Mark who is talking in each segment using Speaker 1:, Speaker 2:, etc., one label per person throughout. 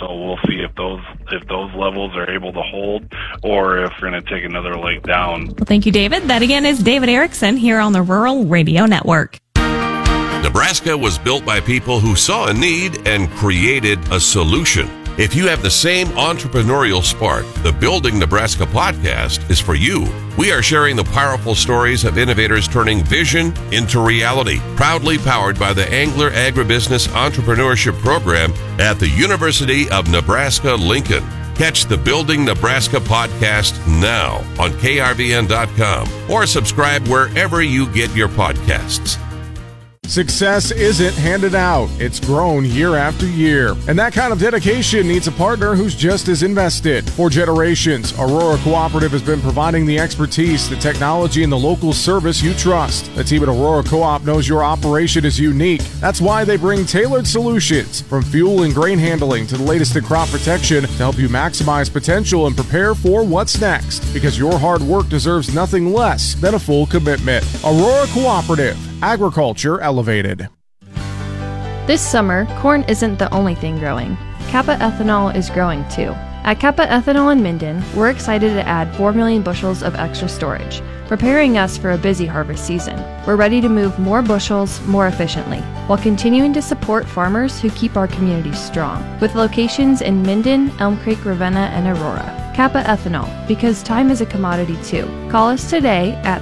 Speaker 1: So we'll see if those levels are able to hold, or if we're going to take another leg down.
Speaker 2: Well, thank you, David. That again is David Erickson here on the Rural Radio Network.
Speaker 3: Nebraska was built by people who saw a need and created a solution. If you have the same entrepreneurial spark, the Building Nebraska podcast is for you. We are sharing the powerful stories of innovators turning vision into reality. Proudly powered by the Angler Agribusiness Entrepreneurship Program at the University of Nebraska-Lincoln. Catch the Building Nebraska podcast now on krvn.com or subscribe wherever you get your podcasts.
Speaker 4: Success isn't handed out. It's grown year after year. And that kind of dedication needs a partner who's just as invested. For generations, Aurora Cooperative has been providing the expertise, the technology, and the local service you trust. The team at Aurora Co-op knows your operation is unique. That's why they bring tailored solutions, from fuel and grain handling to the latest in crop protection, to help you maximize potential and prepare for what's next. Because your hard work deserves nothing less than a full commitment. Aurora Cooperative. Agriculture elevated.
Speaker 5: This summer, corn isn't the only thing growing. Kappa Ethanol is growing too. At Kappa Ethanol in Minden, we're excited to add 4 million bushels of extra storage, preparing us for a busy harvest season. We're ready to move more bushels more efficiently, while continuing to support farmers who keep our communities strong, with locations in Minden, Elm Creek, Ravenna, and Aurora. Kappa Ethanol, because time is a commodity too. Call us today at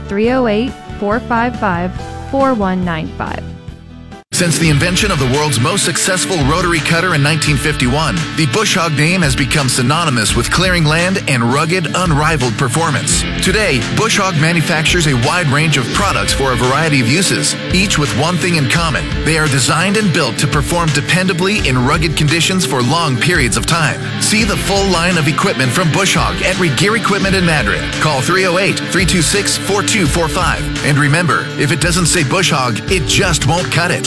Speaker 5: 308-455-4195.
Speaker 6: Since the invention of the world's most successful rotary cutter in 1951, the Bush Hog name has become synonymous with clearing land and rugged, unrivaled performance. Today, Bush Hog manufactures a wide range of products for a variety of uses, each with one thing in common. They are designed and built to perform dependably in rugged conditions for long periods of time. See the full line of equipment from Bush Hog at Regear Equipment in Madrid. Call 308-326-4245. And remember, if it doesn't say Bush Hog, it just won't cut it.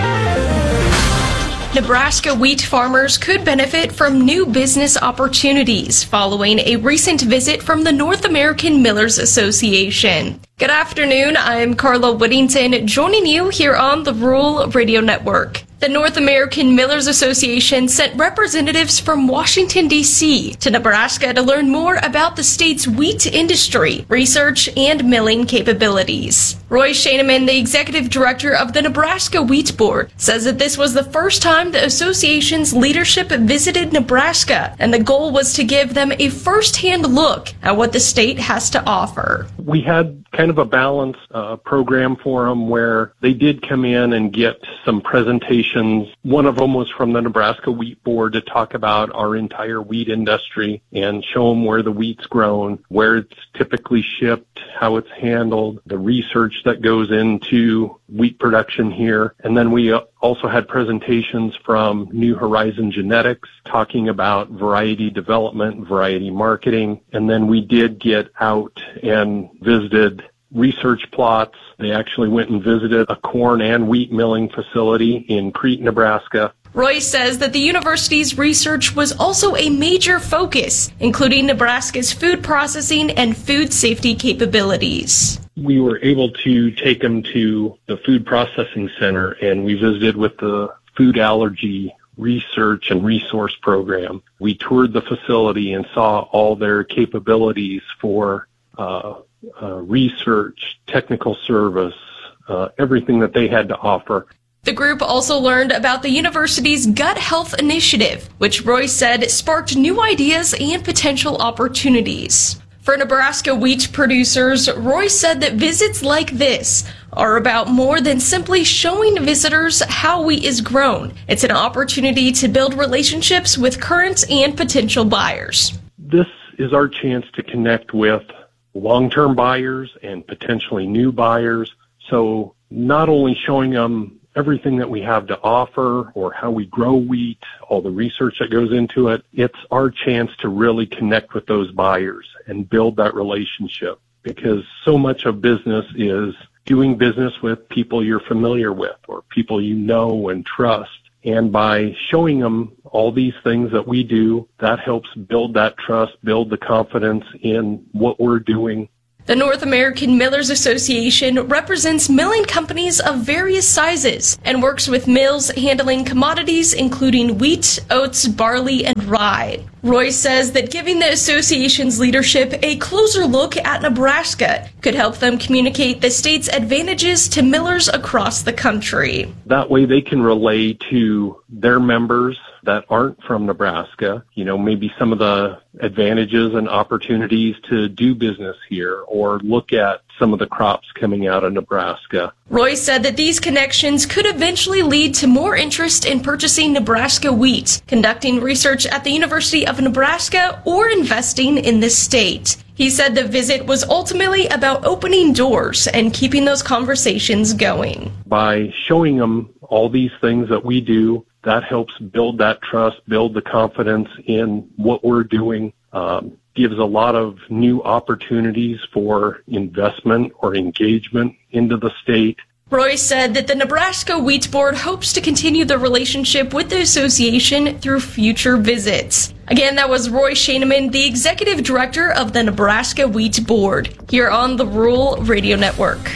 Speaker 7: Nebraska wheat farmers could benefit from new business opportunities following a recent visit from the North American Millers Association. Good afternoon, I'm Carla Whittington, joining you here on the Rural Radio Network. The North American Millers Association sent representatives from Washington, D.C. to Nebraska to learn more about the state's wheat industry, research, and milling capabilities. Roy Shaneman, the executive director of the Nebraska Wheat Board, says that this was the first time the association's leadership visited Nebraska, and the goal was to give them a first-hand look at what the state has to offer.
Speaker 8: We had kind of a balanced program for them where they did come in and get some presentations. One of them was from the Nebraska Wheat Board to talk about our entire wheat industry and show them where the wheat's grown, where it's typically shipped, how it's handled, the research that goes into wheat production here. And then we also had presentations from New Horizon Genetics talking about variety development, variety marketing. And then we did get out and visited research plots. They actually went and visited a corn and wheat milling facility in Crete, Nebraska.
Speaker 7: Roy says that the university's research was also a major focus, including Nebraska's food processing and food safety capabilities.
Speaker 8: We were able to take them to the food processing center, and we visited with the food allergy research and resource program. We toured the facility and saw all their capabilities for research, technical service, everything that they had to offer.
Speaker 7: The group also learned about the university's Gut Health Initiative, which Roy said sparked new ideas and potential opportunities. For Nebraska wheat producers, Roy said that visits like this are about more than simply showing visitors how wheat is grown. It's an opportunity to build relationships with current and potential buyers.
Speaker 8: This is our chance to connect with long-term buyers and potentially new buyers. So not only showing them everything that we have to offer or how we grow wheat, all the research that goes into it, it's our chance to really connect with those buyers and build that relationship, because so much of business is doing business with people you're familiar with or people you know and trust. And by showing them all these things that we do, that helps build that trust, build the confidence in what we're doing.
Speaker 7: The North American Millers Association represents milling companies of various sizes and works with mills handling commodities including wheat, oats, barley, and rye. Roy says that giving the association's leadership a closer look at Nebraska could help them communicate the state's advantages to millers across the country.
Speaker 8: That way they can relay to their members that aren't from Nebraska, maybe some of the advantages and opportunities to do business here or look at some of the crops coming out of Nebraska.
Speaker 7: Roy said that these connections could eventually lead to more interest in purchasing Nebraska wheat, conducting research at the University of Nebraska, or investing in the state. He said the visit was ultimately about opening doors and keeping those conversations going.
Speaker 8: By showing them all these things that we do, that helps build that trust, build the confidence in what we're doing, gives a lot of new opportunities for investment or engagement into the state.
Speaker 7: Roy said that the Nebraska Wheat Board hopes to continue the relationship with the association through future visits. Again, that was Roy Shaneman, the executive director of the Nebraska Wheat Board, here on the Rural Radio Network.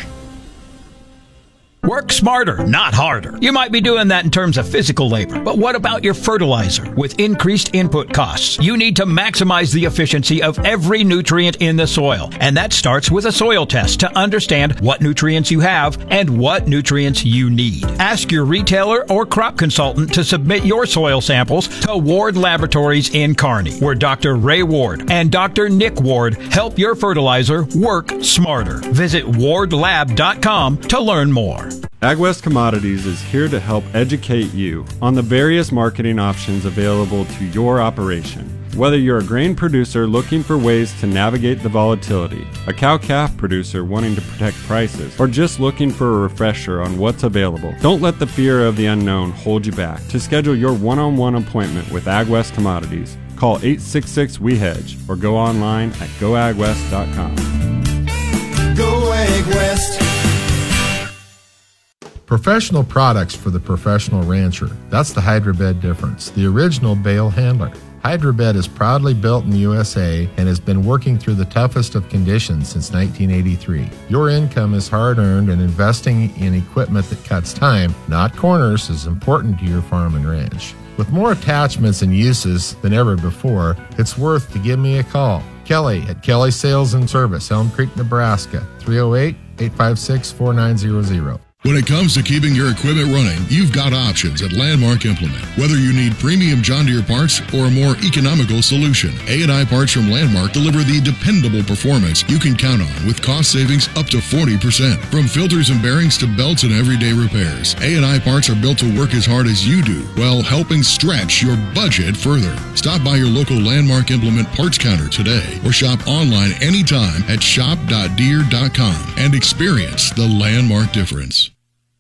Speaker 9: Work smarter, not harder. You might be doing that in terms of physical labor, but what about your fertilizer? With increased input costs, you need to maximize the efficiency of every nutrient in the soil. And that starts with a soil test to understand what nutrients you have and what nutrients you need. Ask your retailer or crop consultant to submit your soil samples to Ward Laboratories in Kearney, where Dr. Ray Ward and Dr. Nick Ward help your fertilizer work smarter. Visit wardlab.com to learn more.
Speaker 10: AgWest Commodities is here to help educate you on the various marketing options available to your operation. Whether you're a grain producer looking for ways to navigate the volatility, a cow-calf producer wanting to protect prices, or just looking for a refresher on what's available, don't let the fear of the unknown hold you back. To schedule your one-on-one appointment with AgWest Commodities, call 866-WE-HEDGE or go online at goagwest.com.
Speaker 11: Go AgWest. Professional products for the professional rancher. That's the Hydrobed difference, the original bale handler. Hydrobed is proudly built in the USA and has been working through the toughest of conditions since 1983. Your income is hard-earned, and investing in equipment that cuts time, not corners, is important to your farm and ranch. With more attachments and uses than ever before, it's worth to give me a call. Kelly at Kelly Sales and Service, Elm Creek, Nebraska, 308-856-4900.
Speaker 12: When it comes to keeping your equipment running, you've got options at Landmark Implement. Whether you need premium John Deere parts or a more economical solution, A&I parts from Landmark deliver the dependable performance you can count on with cost savings up to 40%. From filters and bearings to belts and everyday repairs, A&I parts are built to work as hard as you do while helping stretch your budget further. Stop by your local Landmark Implement parts counter today or shop online anytime at shop.deere.com and experience the Landmark difference.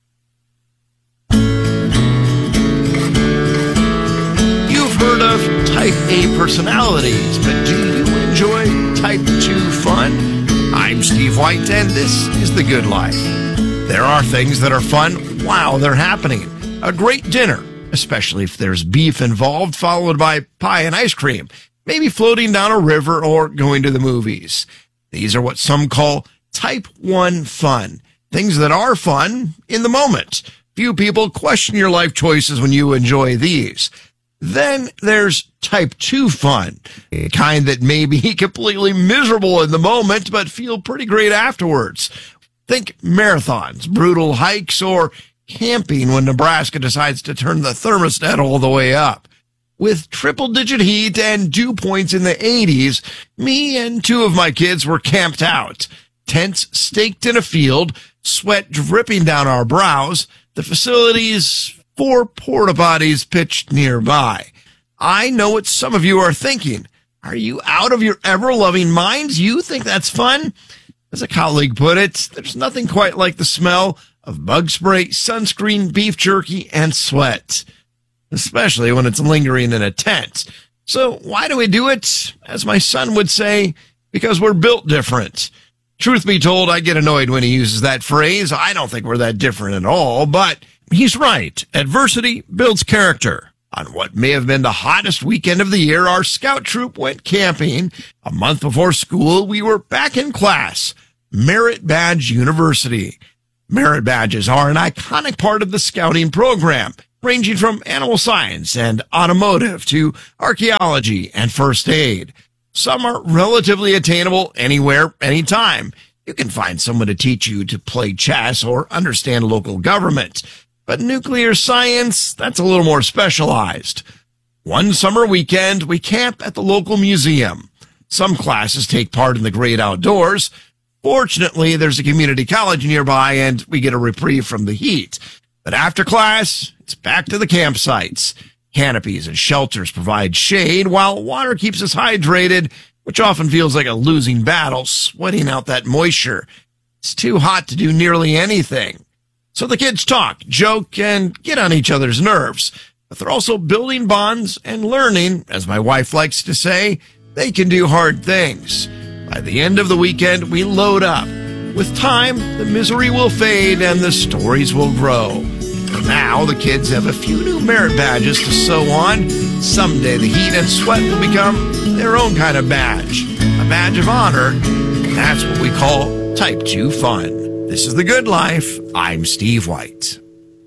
Speaker 13: Heard of Type A personalities, but do you enjoy Type 2 fun? I'm Steve White, and this is The Good Life. There are things that are fun while they're happening. A great dinner, especially if there's beef involved, followed by pie and ice cream, maybe floating down a river or going to the movies. These are what some call Type 1 fun, things that are fun in the moment. Few people question your life choices when you enjoy these. Then there's Type 2 fun, a kind that may be completely miserable in the moment, but feel pretty great afterwards. Think marathons, brutal hikes, or camping when Nebraska decides to turn the thermostat all the way up. With triple-digit heat and dew points in the 80s, me and two of my kids were camped out. Tents staked in a field, sweat dripping down our brows, the facility's 4 porta potties pitched nearby. I know what some of you are thinking. Are you out of your ever-loving minds? You think that's fun? As a colleague put it, there's nothing quite like the smell of bug spray, sunscreen, beef jerky, and sweat, especially when it's lingering in a tent. So why do we do it? As my son would say, because we're built different. Truth be told, I get annoyed when he uses that phrase. I don't think we're that different at all, but he's right. Adversity builds character. On what may have been the hottest weekend of the year, our scout troop went camping. A month before school, we were back in class. Merit Badge University. Merit badges are an iconic part of the scouting program, ranging from animal science and automotive to archaeology and first aid. Some are relatively attainable anywhere, anytime. You can find someone to teach you to play chess or understand local government. But nuclear science, that's a little more specialized. One summer weekend, we camp at the local museum. Some classes take part in the great outdoors. Fortunately, there's a community college nearby and we get a reprieve from the heat. But after class, it's back to the campsites. Canopies and shelters provide shade while water keeps us hydrated, which often feels like a losing battle, sweating out that moisture. It's too hot to do nearly anything. So the kids talk, joke, and get on each other's nerves. But they're also building bonds and learning, as my wife likes to say, they can do hard things. By the end of the weekend, we load up. With time, the misery will fade and the stories will grow. For now, the kids have a few new merit badges to sew on. Someday, the heat and sweat will become their own kind of badge. A badge of honor. And that's what we call Type 2 fun. This is The Good Life. I'm Steve White.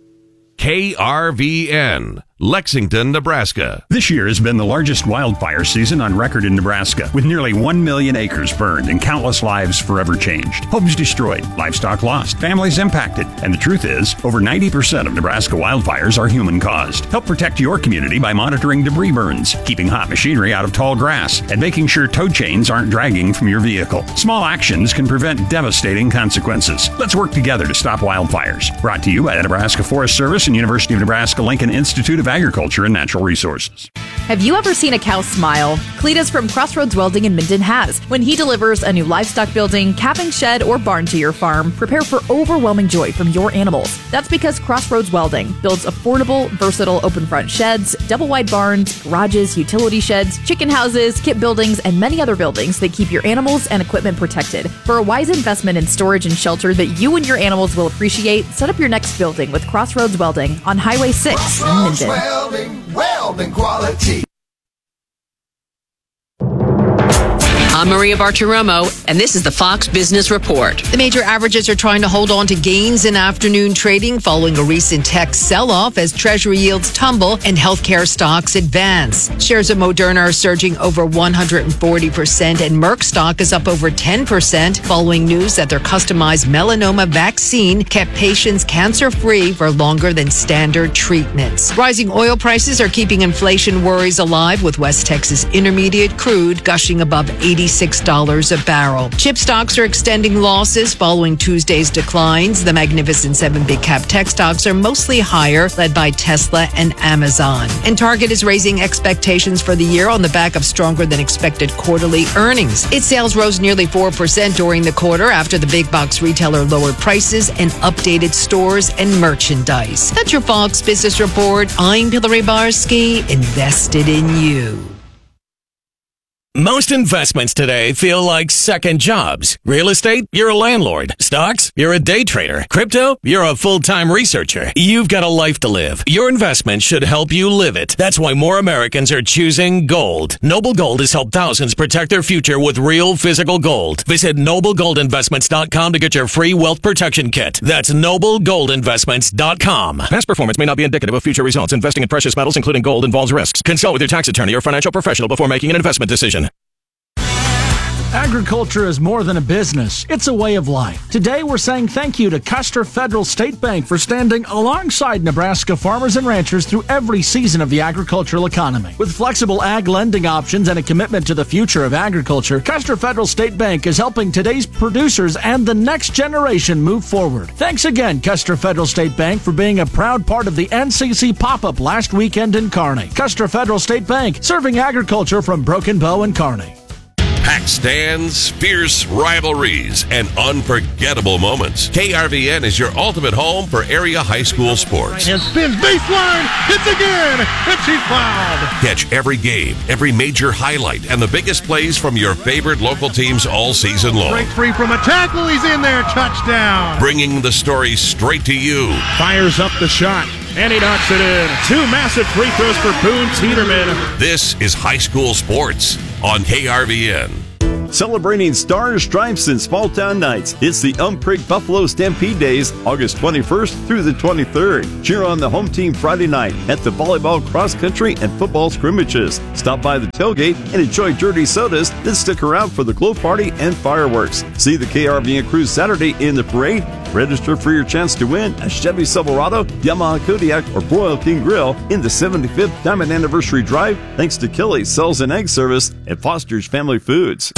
Speaker 3: KRVN, Lexington, Nebraska.
Speaker 14: This year has been the largest wildfire season on record in Nebraska, with nearly 1 million acres burned and countless lives forever changed. Homes destroyed, livestock lost, families impacted. And the truth is, over 90% of Nebraska wildfires are human-caused. Help protect your community by monitoring debris burns, keeping hot machinery out of tall grass, and making sure tow chains aren't dragging from your vehicle. Small actions can prevent devastating consequences. Let's work together to stop wildfires. Brought to you by the Nebraska Forest Service and University of Nebraska-Lincoln Institute of Agriculture and Natural Resources.
Speaker 15: Have you ever seen a cow smile? Cletus from Crossroads Welding in Minden has. When he delivers a new livestock building, calving shed, or barn to your farm, prepare for overwhelming joy from your animals. That's because Crossroads Welding builds affordable, versatile open front sheds, double wide barns, garages, utility sheds, chicken houses, kit buildings, and many other buildings that keep your animals and equipment protected. For a wise investment in storage and shelter that you and your animals will appreciate, set up your next building with Crossroads Welding on Highway 6 in Minden.
Speaker 16: Welding quality.
Speaker 17: I'm Maria Bartiromo, and this is the Fox Business Report. The major averages are trying to hold on to gains in afternoon trading following a recent tech sell-off as Treasury yields tumble and healthcare stocks advance. Shares of Moderna are surging over 140%, and Merck stock is up over 10% following news that their customized melanoma vaccine kept patients cancer-free for longer than standard treatments. Rising oil prices are keeping inflation worries alive, with West Texas Intermediate crude gushing above $86 a barrel. Chip stocks are extending losses following Tuesday's declines. The Magnificent 7 big cap tech stocks are mostly higher, led by Tesla and Amazon. And Target is raising expectations for the year on the back of stronger than expected quarterly earnings. Its sales rose nearly 4% during the quarter after the big box retailer lowered prices and updated stores and merchandise. That's your Fox Business Report. I'm Hillary Barsky, invested in you.
Speaker 18: Most investments today feel like second jobs. Real estate, you're a landlord. Stocks, you're a day trader. Crypto, you're a full-time researcher. You've got a life to live. Your investment should help you live it. That's why more Americans are choosing gold. Noble Gold has helped thousands protect their future with real physical gold. Visit NobleGoldInvestments.com to get your free wealth protection kit. That's NobleGoldInvestments.com. Past performance may not be indicative of future results. Investing in precious metals, including gold, involves risks. Consult with your tax attorney or financial professional before making an investment decision.
Speaker 19: Agriculture is more than a business. It's a way of life. Today, we're saying thank you to Custer Federal State Bank for standing alongside Nebraska farmers and ranchers through every season of the agricultural economy. With flexible ag lending options and a commitment to the future of agriculture, Custer Federal State Bank is helping today's producers and the next generation move forward. Thanks again, Custer Federal State Bank, for being a proud part of the NCC pop-up last weekend in Kearney. Custer Federal State Bank, serving agriculture from Broken Bow and Kearney.
Speaker 3: Packed stands, fierce rivalries, and unforgettable moments. KRVN is your ultimate home for area high school sports.
Speaker 20: And spins baseline, hits again, and she's fouled.
Speaker 3: Catch every game, every major highlight, and the biggest plays from your favorite local teams all season long.
Speaker 20: Break free from a tackle, he's in there, touchdown.
Speaker 3: Bringing the story straight to you.
Speaker 20: Fires up the shot, and he knocks it in. 2 massive free throws for Boone Teeterman.
Speaker 3: This is high school sports on KRVN.
Speaker 16: Celebrating Stars, Stripes, and Small Town Nights. It's the Creek Buffalo Stampede Days, August 21st through the 23rd. Cheer on the home team Friday night at the volleyball, cross country, and football scrimmages. Stop by the tailgate and enjoy dirty sodas, then stick around for the glow party and fireworks. See the KRVN crew Saturday in the parade. Register for your chance to win a Chevy Silverado, Yamaha Kodiak, or Royal King Grill in the 75th Diamond Anniversary Drive, thanks to Kelly's Sales and Egg Service at Foster's Family Foods.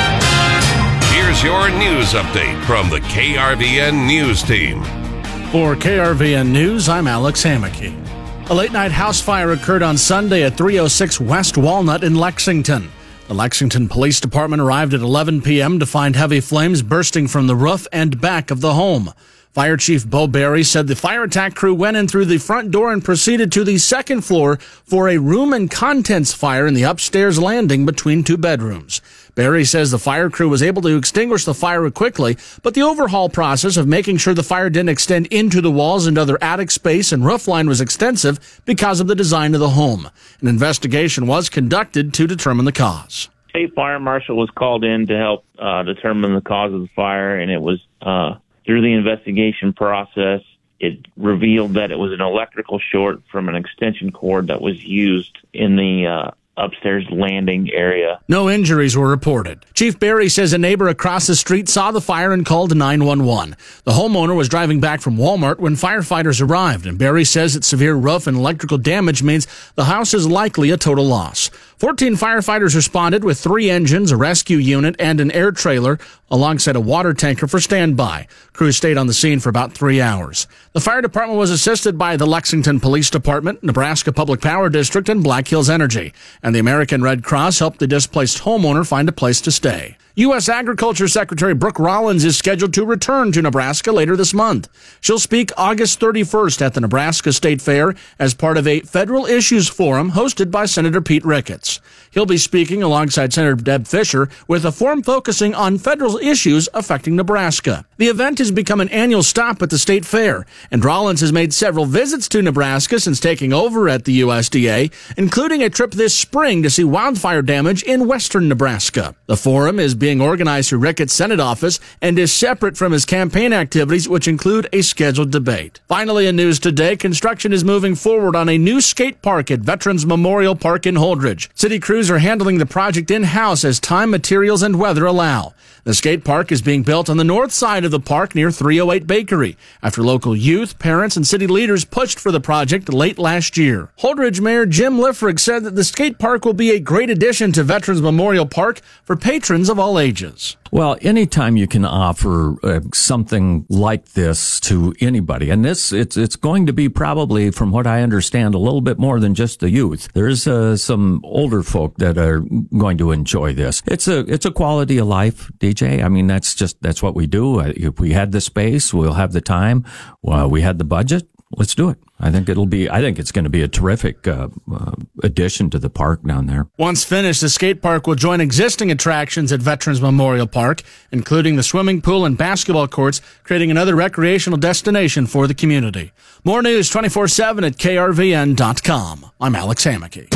Speaker 3: Here's your news update from the KRVN News Team.
Speaker 19: For KRVN News, I'm Alex Hammocky. A late-night house fire occurred on Sunday at 306 West Walnut in Lexington. The Lexington Police Department arrived at 11 p.m. to find heavy flames bursting from the roof and back of the home. Fire Chief Bo Berry said the fire attack crew went in through the front door and proceeded to the second floor for a room and contents fire in the upstairs landing between two bedrooms. Berry says the fire crew was able to extinguish the fire quickly, but the overhaul process of making sure the fire didn't extend into the walls and other attic space and roof line was extensive because of the design of the home. An investigation was conducted to determine the cause.
Speaker 21: State Fire Marshal was called in to help determine the cause of the fire, and it was through the investigation process, it revealed that it was an electrical short from an extension cord that was used in the upstairs landing area.
Speaker 19: No injuries were reported. Chief Berry says a neighbor across the street saw the fire and called 911. The homeowner was driving back from Walmart when firefighters arrived, and Berry says that severe roof and electrical damage means the house is likely a total loss. 14 firefighters responded with 3 engines, a rescue unit, and an air trailer, alongside a water tanker for standby. Crews stayed on the scene for about 3 hours. The fire department was assisted by the Lexington Police Department, Nebraska Public Power District, and Black Hills Energy. And the American Red Cross helped the displaced homeowner find a place to stay. U.S. Agriculture Secretary Brooke Rollins is scheduled to return to Nebraska later this month. She'll speak August 31st at the Nebraska State Fair as part of a federal issues forum hosted by Senator Pete Ricketts. He'll be speaking alongside Senator Deb Fischer with a forum focusing on federal issues affecting Nebraska. The event has become an annual stop at the State Fair, and Rollins has made several visits to Nebraska since taking over at the USDA, including a trip this spring to see wildfire damage in western Nebraska. The forum is being organized through Ricketts' Senate office and is separate from his campaign activities, which include a scheduled debate. Finally, in news today, construction is moving forward on a new skate park at Veterans Memorial Park in Holdridge. City crews are handling the project in-house as time, materials, and weather allow. The skate park is being built on the north side of the park near 308 Bakery after local youth, parents, and city leaders pushed for the project late last year. Holdridge Mayor Jim Liffrig said that the skate park will be a great addition to Veterans Memorial Park for patrons of all ages.
Speaker 22: Well, anytime you can offer something like this to anybody, and it's going to be probably, from what I understand, a little bit more than just the youth. There's some older folk that are going to enjoy this. It's a quality of life, DJ. I mean, that's what we do. If we had the space, we'll have the time. We had the budget. Let's do it. I think it's going to be a terrific addition to the park down there.
Speaker 19: Once finished, the skate park will join existing attractions at Veterans Memorial Park, including the swimming pool and basketball courts, creating another recreational destination for the community. More news 24/7 at krvn.com. I'm Alex Hammocky.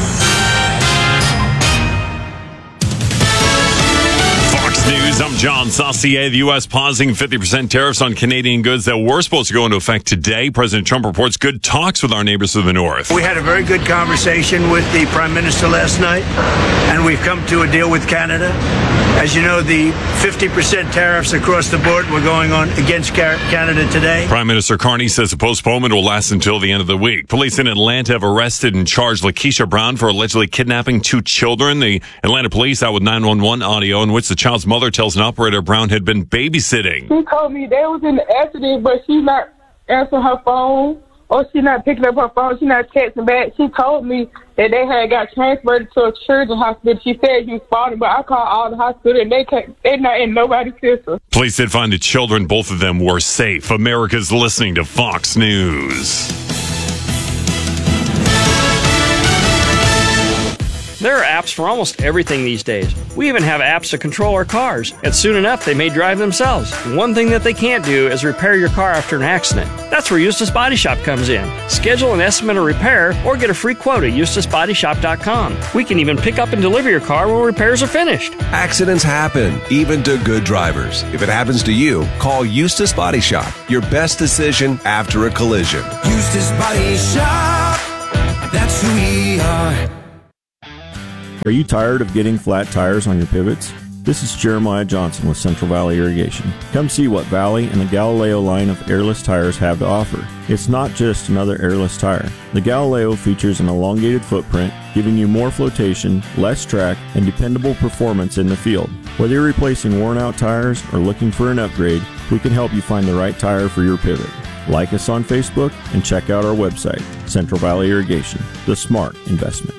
Speaker 23: News. I'm John Saucier. The U.S. pausing 50% tariffs on Canadian goods that were supposed to go into effect today. President Trump reports good talks with our neighbors to the north.
Speaker 24: We had a very good conversation with the Prime Minister last night, and we've come to a deal with Canada. As you know, the 50% tariffs across the board were going on against Canada today.
Speaker 23: Prime Minister Carney says the postponement will last until the end of the week. Police in Atlanta have arrested and charged Lakeisha Brown for allegedly kidnapping 2 children. The Atlanta police out with 911 audio in which the child's mother tells an operator Brown had been babysitting.
Speaker 25: She told me they was in the accident, but she's not answering her phone, or she's not picking up her phone. She's not texting back. She told me that they had got transferred to a children's hospital. She said he was falling, but I called all the hospital, and they're not in nobody's system.
Speaker 23: Police did find the children. Both of them were safe. America's listening to Fox News.
Speaker 1: There are apps for almost everything these days. We even have apps to control our cars, and soon enough they may drive themselves. One thing that they can't do is repair your car after an accident. That's where Eustace Body Shop comes in. Schedule an estimate of repair or get a free quote at EustaceBodyShop.com. We can even pick up and deliver your car when repairs are finished.
Speaker 2: Accidents happen, even to good drivers. If it happens to you, call Eustace Body Shop. Your best decision after a collision.
Speaker 4: Eustace Body Shop, that's who we are.
Speaker 16: Are you tired of getting flat tires on your pivots? This is Jeremiah Johnson with Central Valley Irrigation. Come see what Valley and the Galileo line of airless tires have to offer. It's not just another airless tire. The Galileo features an elongated footprint, giving you more flotation, less track, and dependable performance in the field. Whether you're replacing worn-out tires or looking for an upgrade, we can help you find the right tire for your pivot. Like us on Facebook and check out our website, Central Valley Irrigation, the smart investment.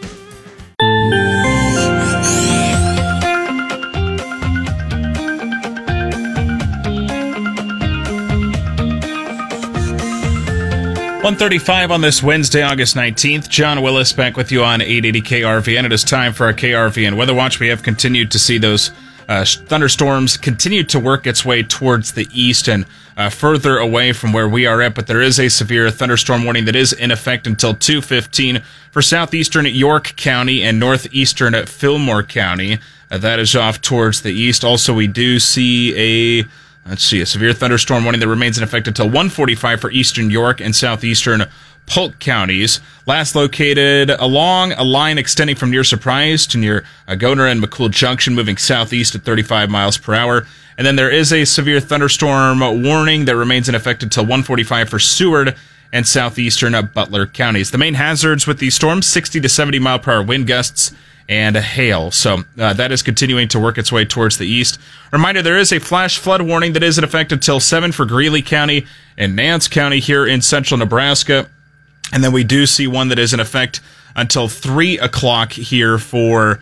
Speaker 5: .135 on this Wednesday, August 19th. John Willis back with you on 880 KRVN. It is time for our KRVN Weather Watch. We have continued to see those thunderstorms continue to work its way towards the east and further away from where we are at, but there is a severe thunderstorm warning that is in effect until 2:15 for southeastern York County and northeastern Fillmore County. That is off towards the east. Also, we do see a severe thunderstorm warning that remains in effect until 1:45 for eastern York and southeastern Polk counties. Last located along a line extending from near Surprise to near Goner and McCool Junction, moving southeast at 35 miles per hour. And then there is a severe thunderstorm warning that remains in effect until 1:45 for Seward and southeastern Butler counties. The main hazards with these storms, 60 to 70 mile per hour wind gusts and hail. So that is continuing to work its way towards the east. Reminder, there is a flash flood warning that is in effect until 7 for Greeley County and Nance County here in central Nebraska. And then we do see one that is in effect until 3 o'clock here for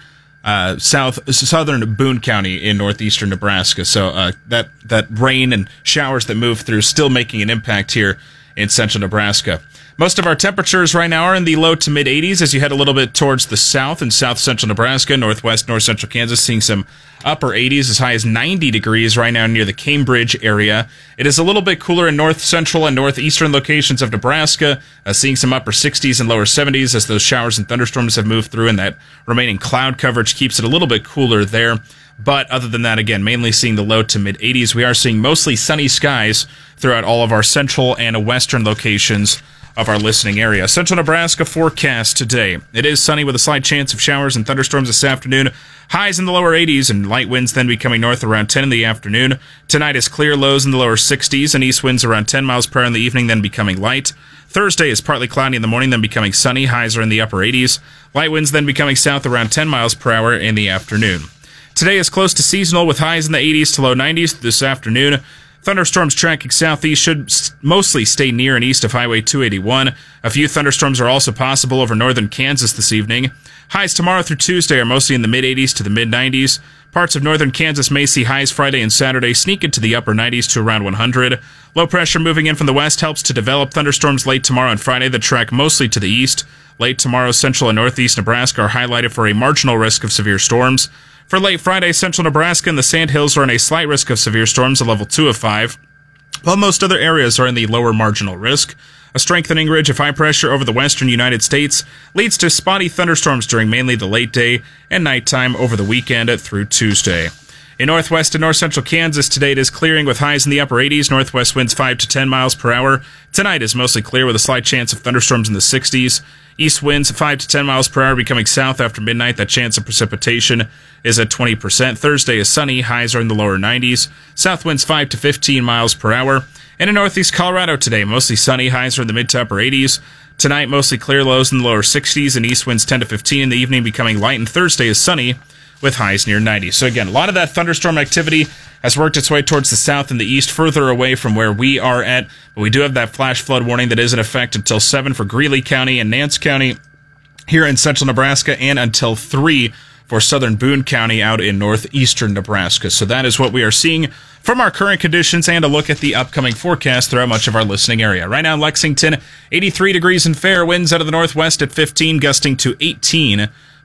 Speaker 5: southern Boone County in northeastern Nebraska. So that rain and showers that move through still making an impact here in central Nebraska. Most of our temperatures right now are in the low to mid 80s as you head a little bit towards the south and south central Nebraska, northwest, north central Kansas, seeing some upper 80s as high as 90 degrees right now near the Cambridge area. It is a little bit cooler in north central and northeastern locations of Nebraska, seeing some upper 60s and lower 70s as those showers and thunderstorms have moved through, and that remaining cloud coverage keeps it a little bit cooler there. But other than that, again, mainly seeing the low to mid 80s. We are seeing mostly sunny skies throughout all of our central and western locations of our listening area. Central Nebraska forecast today. It is sunny with a slight chance of showers and thunderstorms this afternoon. Highs in the lower 80s and light winds then becoming north around 10 in the afternoon. Tonight is clear, lows in the lower 60s and east winds around 10 miles per hour in the evening, then becoming light. Thursday is partly cloudy in the morning, then becoming sunny. Highs are in the upper 80s. Light winds then becoming south around 10 miles per hour in the afternoon. Today is close to seasonal with highs in the 80s to low 90s this afternoon. Thunderstorms tracking southeast should mostly stay near and east of Highway 281. A few thunderstorms are also possible over northern Kansas this evening. Highs tomorrow through Tuesday are mostly in the mid-80s to the mid-90s. Parts of northern Kansas may see highs Friday and Saturday sneak into the upper 90s to around 100. Low pressure moving in from the west helps to develop thunderstorms late tomorrow and Friday that track mostly to the east. Late tomorrow, central and northeast Nebraska are highlighted for a marginal risk of severe storms. For late Friday, central Nebraska and the Sandhills are in a slight risk of severe storms, a level 2 of 5, while most other areas are in the lower marginal risk. A strengthening ridge of high pressure over the western United States leads to spotty thunderstorms during mainly the late day and nighttime over the weekend through Tuesday. In northwest and north central Kansas, today it is clearing with highs in the upper 80s, northwest winds 5 to 10 miles per hour. Tonight is mostly clear with a slight chance of thunderstorms in the 60s. East winds 5 to 10 miles per hour becoming south after midnight. That chance of precipitation is at 20%. Thursday is sunny. Highs are in the lower 90s. South winds 5 to 15 miles per hour. And in northeast Colorado today, mostly sunny. Highs are in the mid to upper 80s. Tonight, mostly clear, lows in the lower 60s, and east winds 10 to 15 in the evening becoming light. And Thursday is sunny with highs near 90. So again, a lot of that thunderstorm activity has worked its way towards the south and the east, further away from where we are at. But we do have that flash flood warning that is in effect until 7 for Greeley County and Nance County here in central Nebraska, and until 3 for southern Boone County out in northeastern Nebraska. So that is what we are seeing from our current conditions, and a look at the upcoming forecast throughout much of our listening area. Right now in Lexington, 83 degrees and fair, winds out of the northwest at 15, gusting to 18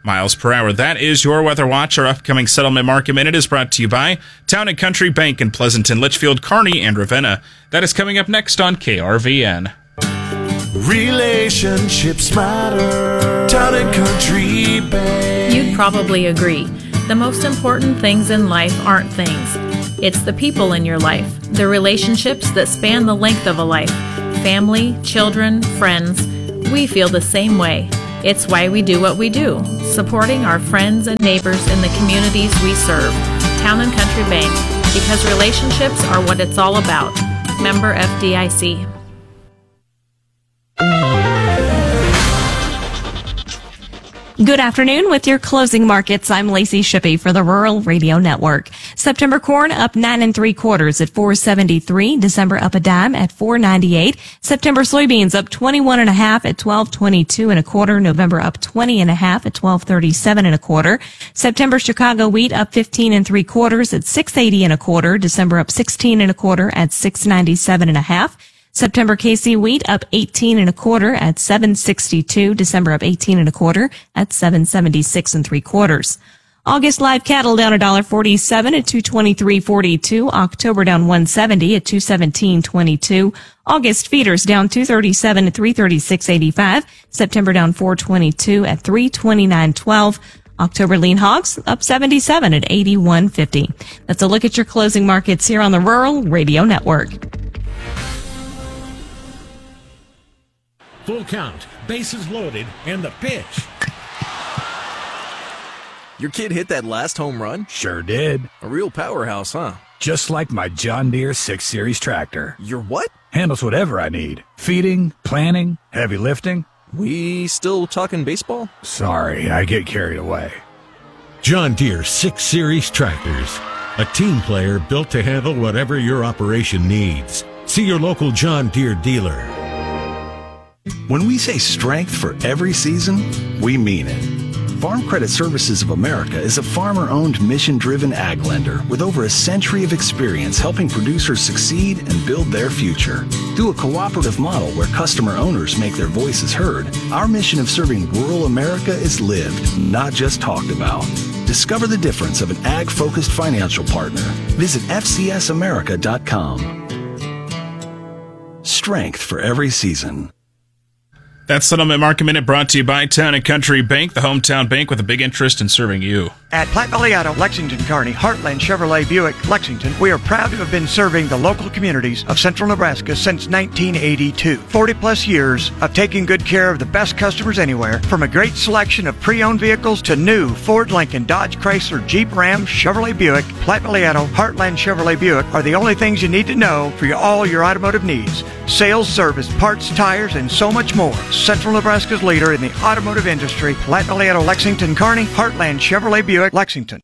Speaker 5: miles per hour. That is your Weather Watch. Our upcoming Settlement Market Minute is brought to you by Town & Country Bank in Pleasanton, Litchfield, Kearney, and Ravenna. That is coming up next on KRVN.
Speaker 4: Relationships matter. Town & Country Bank.
Speaker 6: You'd probably agree. The most important things in life aren't things. It's the people in your life, the relationships that span the length of a life. Family, children, friends. We feel the same way. It's why we do what we do, supporting our friends and neighbors in the communities we serve. Town & Country Bank, because relationships are what it's all about. Member FDIC.
Speaker 7: Good afternoon. With your closing markets, I'm Lacey Shippey for the Rural Radio Network. September corn up 9 3/4 at $4.73. December up a dime at $4.98. September soybeans up 21 1/2 at $12.22 1/4. November up 20 1/2 at $12.37 1/4. September Chicago wheat up 15 3/4 at $6.80 1/4. December up 16 1/4 at $6.97 1/2. September KC wheat up 18 1/4 at $7.62. December up 18 1/4 at $7.76 3/4. August live cattle down $1.47 at $223.42. October down $1.70 at $217.22. August feeders down $2.37 at $336.85. September down $4.22 at $329.12. October lean hogs up 77 at $81.50. That's a look at your closing markets here on the Rural Radio Network.
Speaker 8: Full count, bases loaded, and the pitch.
Speaker 9: Your kid hit that last home run?
Speaker 8: Sure did.
Speaker 9: A real powerhouse, huh?
Speaker 8: Just like my John Deere 6 Series tractor.
Speaker 9: Your what?
Speaker 8: Handles whatever I need. Feeding, planting, heavy lifting.
Speaker 9: We still talking baseball?
Speaker 8: Sorry, I get carried away.
Speaker 10: John Deere 6 Series tractors. A team player built to handle whatever your operation needs. See your local John Deere dealer.
Speaker 26: When we say strength for every season, we mean it. Farm Credit Services of America is a farmer-owned, mission-driven ag lender with over a century of experience helping producers succeed and build their future. Through a cooperative model where customer owners make their voices heard, our mission of serving rural America is lived, not just talked about. Discover the difference of an ag-focused financial partner. Visit fcsamerica.com. Strength for every season.
Speaker 5: That's Settlement Market Minute brought to you by Town & Country Bank, the hometown bank with a big interest in serving you.
Speaker 27: At Platte Valley Auto, Lexington, Kearney, Heartland Chevrolet Buick, Lexington, we are proud to have been serving the local communities of central Nebraska since 1982. 40-plus years of taking good care of the best customers anywhere, from a great selection of pre-owned vehicles to new Ford, Lincoln, Dodge, Chrysler, Jeep, Ram, Chevrolet Buick, Platte Valley Auto, Heartland Chevrolet Buick are the only things you need to know for all your automotive needs. Sales, service, parts, tires, and so much more. Central Nebraska's leader in the automotive industry, Platte Valley Auto, Lexington, Kearney, Heartland Chevrolet Buick, Lexington.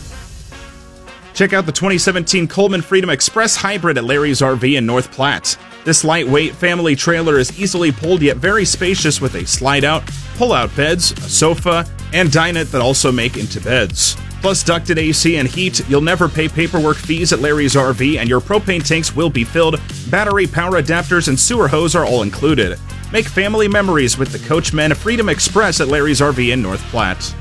Speaker 5: Check out the 2017 Coleman Freedom Express Hybrid at Larry's RV in North Platte. This lightweight family trailer is easily pulled yet very spacious with a slide-out, pull-out beds, a sofa, and dinette that also make into beds. Plus ducted AC and heat, you'll never pay paperwork fees at Larry's RV, and your propane tanks will be filled. Battery, power adapters, and sewer hose are all included. Make family memories with the Coachmen Freedom Express at Larry's RV in North Platte.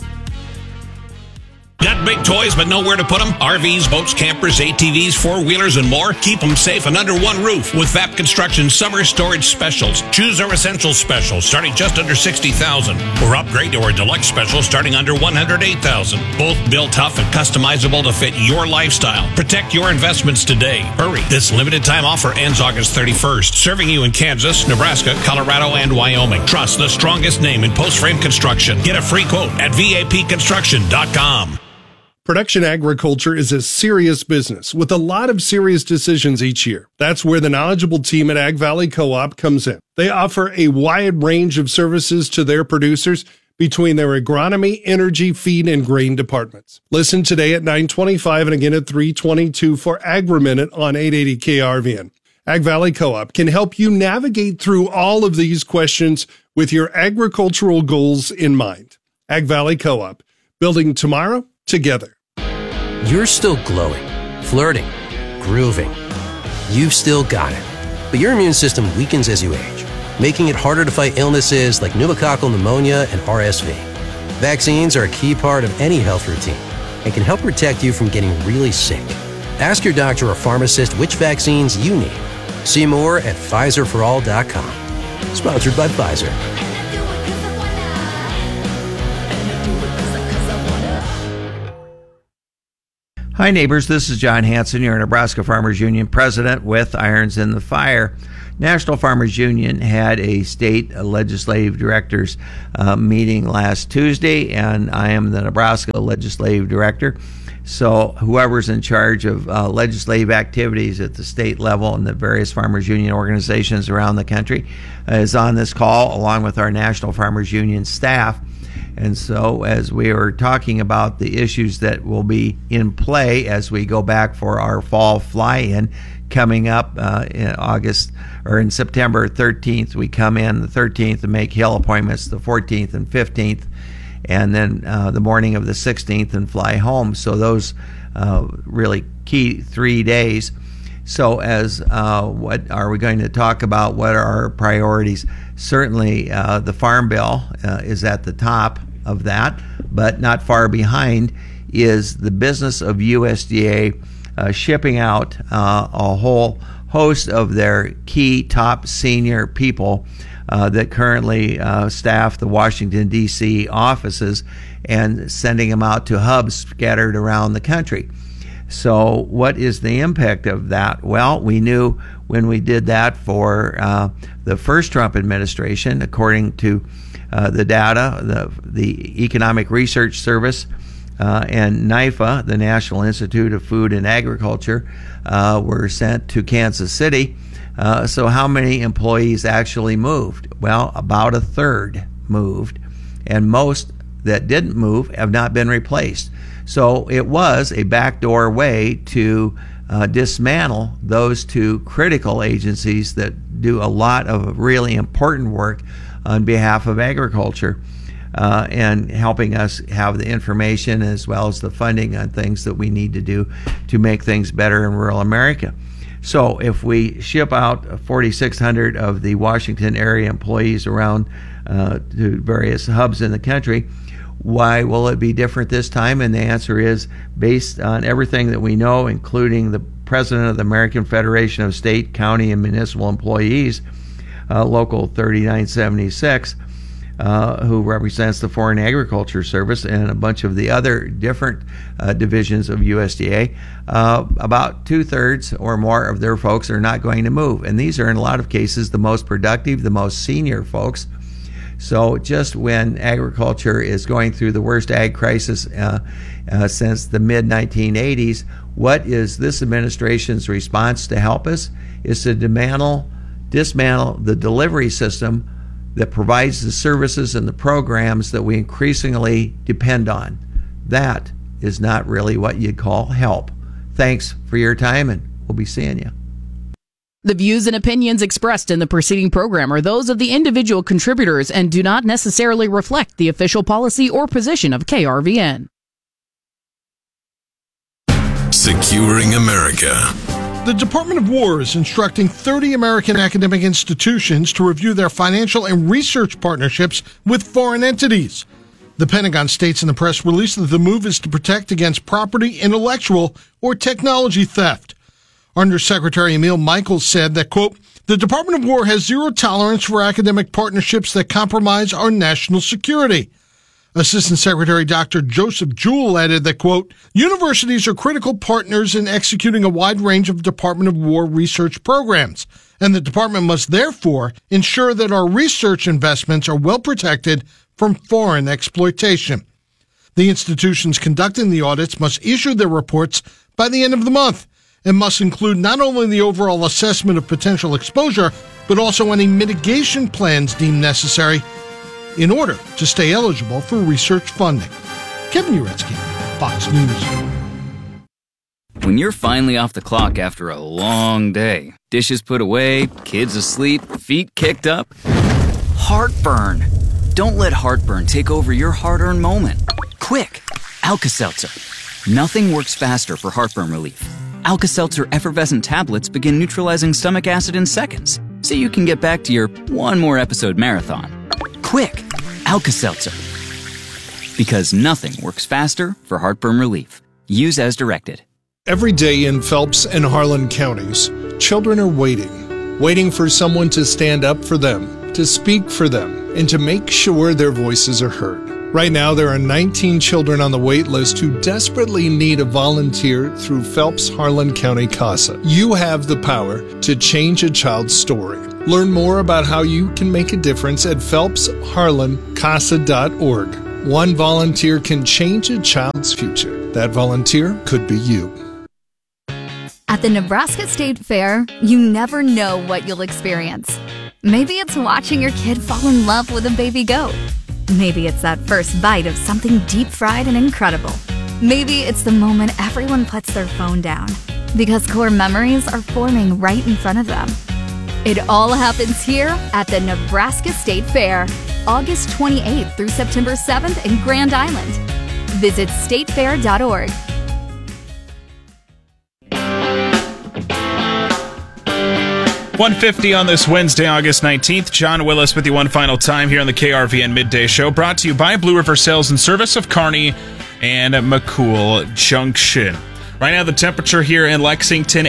Speaker 28: Got big toys but nowhere to put them? RVs, boats, campers, ATVs, four-wheelers, and more? Keep them safe and under one roof with VAP Construction Summer Storage Specials. Choose our Essential Special starting just under $60,000 or upgrade to our Deluxe Special starting under $108,000. Both built tough and customizable to fit your lifestyle. Protect your investments today. Hurry. This limited time offer ends August 31st. Serving you in Kansas, Nebraska, Colorado, and Wyoming. Trust the strongest name in post-frame construction. Get a free quote at VAPconstruction.com.
Speaker 29: Production agriculture is a serious business with a lot of serious decisions each year. That's where the knowledgeable team at Ag Valley Co-op comes in. They offer a wide range of services to their producers between their agronomy, energy, feed, and grain departments. Listen today at 9:25 and again at 3:22 for Agri-Minute on 880 KRVN. Ag Valley Co-op can help you navigate through all of these questions with your agricultural goals in mind. Ag Valley Co-op, building tomorrow together.
Speaker 30: You're still glowing, flirting, grooving. You've still got it. But your immune system weakens as you age, making it harder to fight illnesses like pneumococcal pneumonia and RSV. Vaccines are a key part of any health routine and can help protect you from getting really sick. Ask your doctor or pharmacist which vaccines you need. See more at PfizerForAll.com. Sponsored by Pfizer.
Speaker 3: Hi, neighbors. This is John Hanson, your Nebraska Farmers Union president with Irons in the Fire. National Farmers Union had a state legislative directors meeting last Tuesday, and I am the Nebraska legislative director. So whoever's in charge of legislative activities at the state level and the various Farmers Union organizations around the country is on this call, along with our National Farmers Union staff. And so as we are talking about the issues that will be in play as we go back for our fall fly-in coming up in August or in September 13th, we come in the 13th and make Hill appointments the 14th and 15th, and then the morning of the 16th and fly home. So those really key 3 days. So as what are we going to talk about? What are our priorities? Certainly the Farm Bill is at the top of that, but not far behind is the business of USDA shipping out a whole host of their key top senior people that currently staff the Washington, D.C. offices and sending them out to hubs scattered around the country. So what is the impact of that? Well, we knew when we did that for the first Trump administration, according to the data, the Economic Research Service and NIFA, the National Institute of Food and Agriculture, were sent to Kansas City. So how many employees actually moved? Well, about a third moved, and most that didn't move have not been replaced. So it was a backdoor way to dismantle those two critical agencies that do a lot of really important work on behalf of agriculture and helping us have the information as well as the funding on things that we need to do to make things better in rural America. So if we ship out 4,600 of the Washington area employees around to various hubs in the country, why will it be different this time? And the answer is based on everything that we know, including the president of the American Federation of State, County, and Municipal Employees, Local 3976, who represents the Foreign Agriculture Service and a bunch of the other different divisions of USDA. About 2/3 or more of their folks are not going to move. And these are, in a lot of cases, the most productive, the most senior folks. So just when agriculture is going through the worst ag crisis since the mid-1980s, what is this administration's response to help us? Is to dismantle the delivery system that provides the services and the programs that we increasingly depend on. That is not really what you'd call help. Thanks for your time, and we'll be seeing you.
Speaker 11: The views and opinions expressed in the preceding program are those of the individual contributors and do not necessarily reflect the official policy or position of KRVN.
Speaker 12: Securing America.
Speaker 29: The Department of War is instructing 30 American academic institutions to review their financial and research partnerships with foreign entities. The Pentagon states in the press release that the move is to protect against property, intellectual, or technology theft. Undersecretary Emil Michaels said that, quote, the Department of War has zero tolerance for academic partnerships that compromise our national security. Assistant Secretary Dr. Joseph Jewell added that, quote, universities are critical partners in executing a wide range of Department of War research programs, and the department must therefore ensure that our research investments are well protected from foreign exploitation. The institutions conducting the audits must issue their reports by the end of the month, and must include not only the overall assessment of potential exposure, but also any mitigation plans deemed necessary in order to stay eligible for research funding. Kevin Uretsky, Fox News.
Speaker 13: When you're finally off the clock after a long day, dishes put away, kids asleep, feet kicked up, heartburn. Don't let heartburn take over your hard-earned moment. Quick, Alka-Seltzer. Nothing works faster for heartburn relief. Alka-Seltzer effervescent tablets begin neutralizing stomach acid in seconds, so you can get back to your one more episode marathon. Quick, Alka-Seltzer. Because nothing works faster for heartburn relief. Use as directed.
Speaker 29: Every day in Phelps and Harlan counties, children are waiting for someone to stand up for them, to speak for them, and to make sure their voices are heard. Right now, there are 19 children on the wait list who desperately need a volunteer through Phelps Harlan County CASA. You have the power to change a child's story. Learn more about how you can make a difference at phelpsharlancasa.org. One volunteer can change a child's future. That volunteer could be you.
Speaker 14: At the Nebraska State Fair, you never know what you'll experience. Maybe it's watching your kid fall in love with a baby goat. Maybe it's that first bite of something deep-fried and incredible. Maybe it's the moment everyone puts their phone down because core memories are forming right in front of them. It all happens here at the Nebraska State Fair, August 28th through September 7th in Grand Island. Visit statefair.org.
Speaker 5: .150 on this Wednesday, August 19th. John Willis with you one final time here on the KRVN Midday Show, brought to you by Blue River Sales and Service of Kearney and McCool Junction. Right now, the temperature here in Lexington,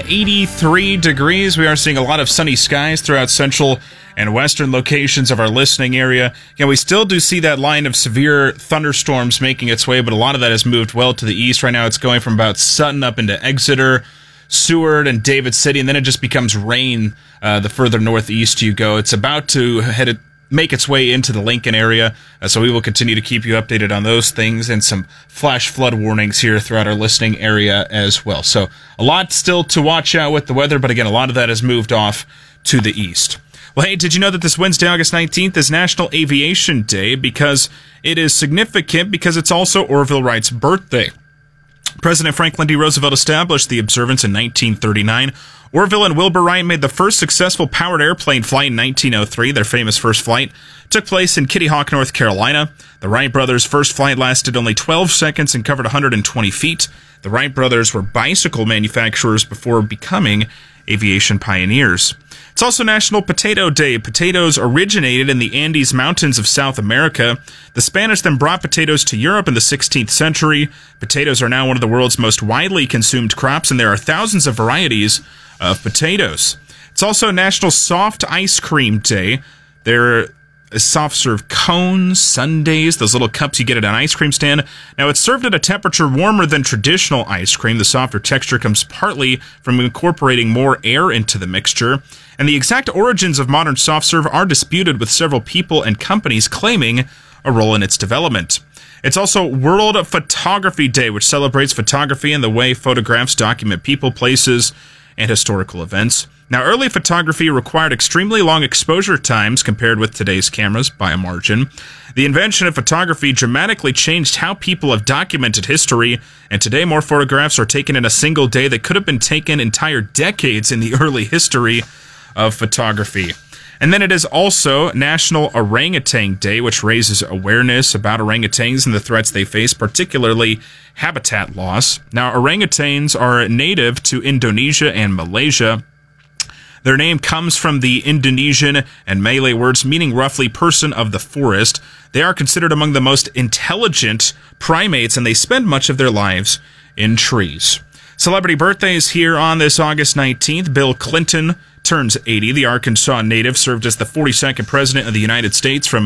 Speaker 5: 83 degrees. We are seeing a lot of sunny skies throughout central and western locations of our listening area. Again, we still do see that line of severe thunderstorms making its way, but a lot of that has moved well to the east. Right now, it's going from about Sutton up into Exeter, Seward, and David City, and then it just becomes rain the further northeast you go. It's about to make its way into the Lincoln area, so we will continue to keep you updated on those things and some flash flood warnings here throughout our listening area as well. So a lot still to watch out with the weather, but again, a lot of that has moved off to the east. Well, hey, did you know that this Wednesday, August 19th, is National Aviation Day? Because it is significant because it's also Orville Wright's birthday. President Franklin D. Roosevelt established the observance in 1939. Orville and Wilbur Wright made the first successful powered airplane flight in 1903. Their famous first flight took place in Kitty Hawk, North Carolina. The Wright brothers' first flight lasted only 12 seconds and covered 120 feet. The Wright brothers were bicycle manufacturers before becoming aviation pioneers. It's also National Potato Day. Potatoes originated in the Andes Mountains of South America. The Spanish then brought potatoes to Europe in the 16th century. Potatoes are now one of the world's most widely consumed crops, and there are thousands of varieties of potatoes. It's also National Soft Ice Cream Day. There soft serve cones, sundaes, those little cups you get at an ice cream stand. Now, it's served at a temperature warmer than traditional ice cream. The softer texture comes partly from incorporating more air into the mixture. And the exact origins of modern soft serve are disputed, with several people and companies claiming a role in its development. It's also World Photography Day, which celebrates photography and the way photographs document people, places, and historical events. Now, early photography required extremely long exposure times compared with today's cameras by a margin. The invention of photography dramatically changed how people have documented history, and today more photographs are taken in a single day that could have been taken entire decades in the early history of photography. And then it is also National Orangutan Day, which raises awareness about orangutans and the threats they face, particularly habitat loss. Now, orangutans are native to Indonesia and Malaysia. Their name comes from the Indonesian and Malay words meaning roughly person of the forest. They are considered among the most intelligent primates, and they spend much of their lives in trees. Celebrity birthdays here on this August 19th. Bill Clinton turns 80. The Arkansas native served as the 42nd president of the United States from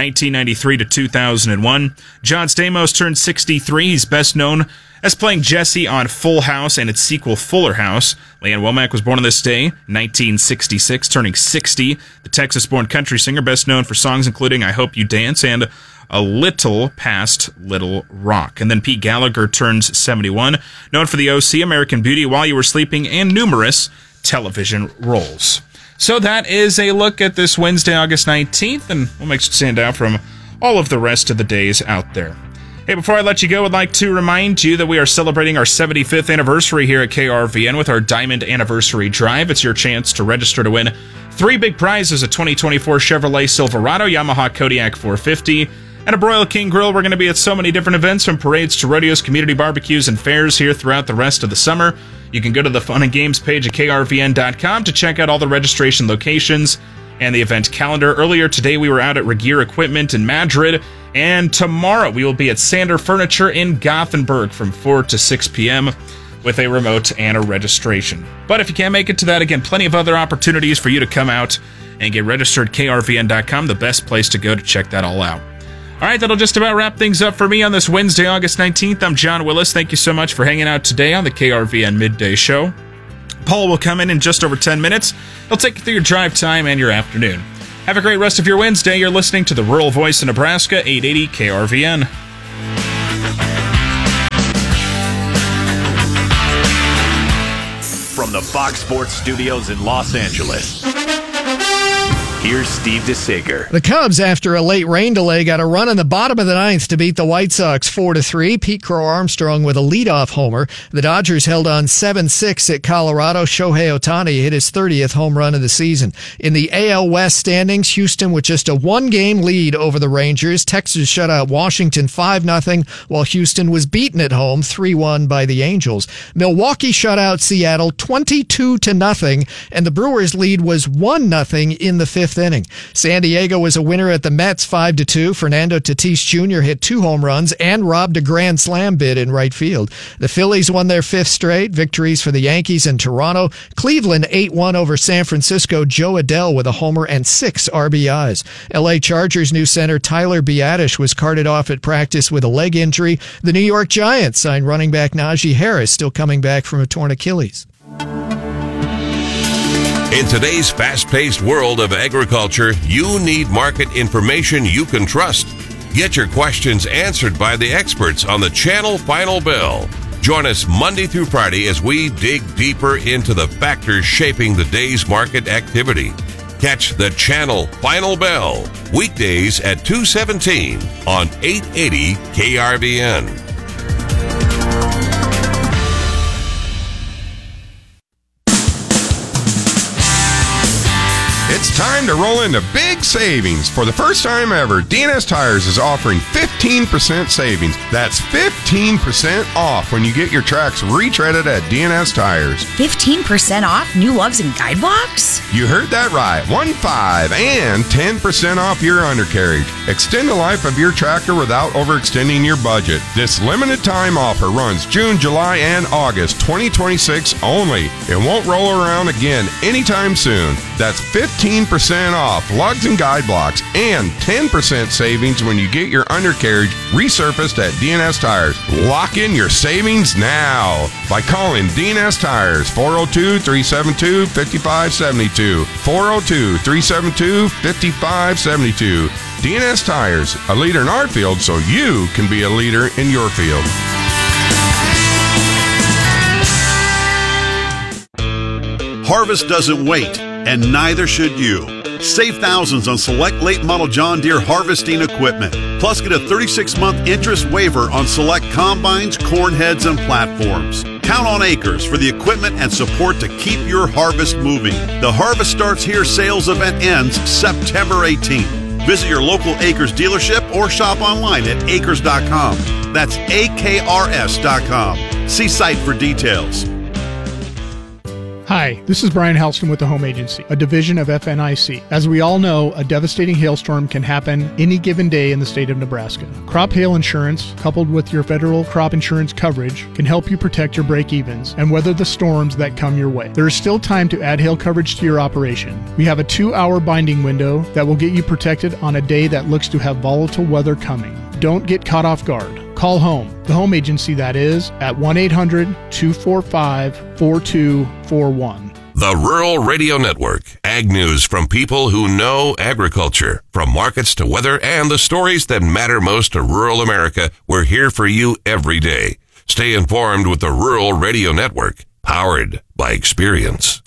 Speaker 5: 1993 to 2001. John Stamos turned 63. He's best known as playing Jesse on Full House and its sequel Fuller House. Leanne Womack was born on this day, 1966, turning 60. The Texas-born country singer, best known for songs including I Hope You Dance and A Little Past Little Rock. And then Pete Gallagher turns 71, known for the OC, American Beauty, While You Were Sleeping, and numerous television roles. So that is a look at this Wednesday, August 19th, and what makes it stand out from all of the rest of the days out there. Hey, before I let you go, I'd like to remind you that we are celebrating our 75th anniversary here at KRVN with our Diamond Anniversary Drive. It's your chance to register to win 3 big prizes: a 2024 Chevrolet Silverado, Yamaha Kodiak 450, and a Broil King Grill. We're going to be at so many different events, from parades to rodeos, community barbecues, and fairs here throughout the rest of the summer. You can go to the Fun and Games page at krvn.com to check out all the registration locations and the event calendar. Earlier today, we were out at Regeer Equipment in Madrid, And tomorrow we will be at Sander Furniture in Gothenburg from 4 to 6 p.m. with a remote and a registration. But if you can't make it to that, again, plenty of other opportunities for you to come out and get registered. KRVN.com, the best place to go to check that all out. All right, that'll just about wrap things up for me on this Wednesday, August 19th. I'm John Willis. Thank you so much for hanging out today on the KRVN Midday Show. Paul will come in just over 10 minutes. He'll take you through your drive time and your afternoon. Have a great rest of your Wednesday. You're listening to the Rural Voice of Nebraska, 880 KRVN.
Speaker 15: From the Fox Sports Studios in Los Angeles, here's Steve DeSager.
Speaker 17: The Cubs, after a late rain delay, got a run in the bottom of the ninth to beat the White Sox 4-3. Pete Crow Armstrong with a leadoff homer. The Dodgers held on 7-6 at Colorado. Shohei Ohtani hit his 30th home run of the season. In the AL West standings, Houston with just a one-game lead over the Rangers. Texas shut out Washington 5-0, while Houston was beaten at home 3-1 by the Angels. Milwaukee shut out Seattle 22-0, and the Brewers' lead was 1-0 in the fifth inning. San Diego was a winner at the Mets 5-2. Fernando Tatis Jr. hit 2 home runs and robbed a grand slam bid in right field. The Phillies won their 5th straight. Victories for the Yankees and Toronto. Cleveland 8-1 over San Francisco. Joe Adell with a homer and 6 RBIs. LA Chargers new center Tyler Biadasz was carted off at practice with a leg injury. The New York Giants signed running back Najee Harris, still coming back from a torn Achilles.
Speaker 2: In today's fast-paced world of agriculture, you need market information you can trust. Get your questions answered by the experts on the Channel Final Bell. Join us Monday through Friday as we dig deeper into the factors shaping the day's market activity. Catch the Channel Final Bell weekdays at 2:17 on 880 KRVN.
Speaker 18: It's time to roll into big savings. For the first time ever, DNS Tires is offering 15% savings. That's 15% off when you get your tracks retreaded at DNS Tires.
Speaker 19: 15% off new lugs and guide blocks?
Speaker 18: You heard that right. 15 and 10% off your undercarriage. Extend the life of your tractor without overextending your budget. This limited time offer runs June, July, and August 2026 only. It won't roll around again anytime soon. That's 15% off lugs and guide blocks and 10% savings when you get your undercarriage resurfaced at DNS Tires. Lock in your savings now by calling DNS Tires 402-372-5572. 402-372-5572. DNS Tires, a leader in our field so you can be a leader in your field.
Speaker 20: Harvest doesn't wait, and neither should you. Save thousands on select late model John Deere harvesting equipment. Plus, get a 36-month interest waiver on select combines, corn heads, and platforms. Count on Acres for the equipment and support to keep your harvest moving. The Harvest Starts Here sales event ends September 18th. Visit your local Acres dealership or shop online at acres.com. That's AKRS.com. See site for details.
Speaker 21: Hi, this is Brian Halston with the Home Agency, a division of FNIC. As we all know, a devastating hailstorm can happen any given day in the state of Nebraska. Crop hail insurance, coupled with your federal crop insurance coverage, can help you protect your break-evens and weather the storms that come your way. There is still time to add hail coverage to your operation. We have a 2-hour binding window that will get you protected on a day that looks to have volatile weather coming. Don't get caught off guard. Call home, the Home Agency that is, at 1-800-245-4241.
Speaker 2: The Rural Radio Network. Ag news from people who know agriculture. From markets to weather and the stories that matter most to rural America, we're here for you every day. Stay informed with the Rural Radio Network, powered by experience.